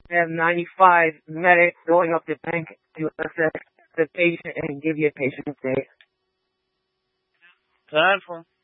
I have 95 medics going up to bank to assess the patient and give you a patient update. Time for